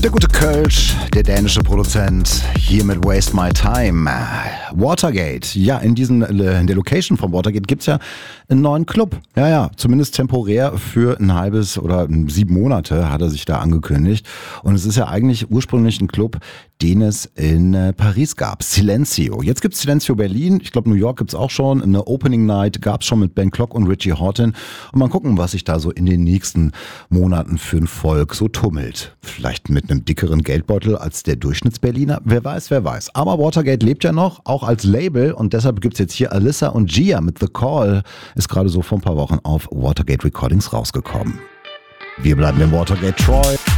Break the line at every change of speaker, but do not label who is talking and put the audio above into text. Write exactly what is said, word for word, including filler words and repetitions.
Der gute Kölsch, der dänische Produzent, hier mit Waste My Time. Watergate, ja, in, diesen, in der Location von Watergate gibt's ja einen neuen Club. Ja, ja, zumindest temporär für ein halbes oder sieben Monate hat er sich da angekündigt. Und es ist ja eigentlich ursprünglich ein Club, den es in Paris gab. Silencio. Jetzt gibt's Silencio Berlin. Ich glaube, New York gibt's auch schon. Eine Opening Night gab's schon mit Ben Klock und Richie Hawtin. Und mal gucken, was sich da so in den nächsten Monaten für ein Volk so tummelt. Vielleicht mit einem dickeren Geldbeutel als der Durchschnittsberliner. Wer weiß, wer weiß. Aber Watergate lebt ja noch, auch als Label. Und deshalb gibt's jetzt hier Alyssa und Gia mit The Call. Ist gerade so vor ein paar Wochen auf Watergate Recordings rausgekommen. Wir bleiben im Watergate Troy.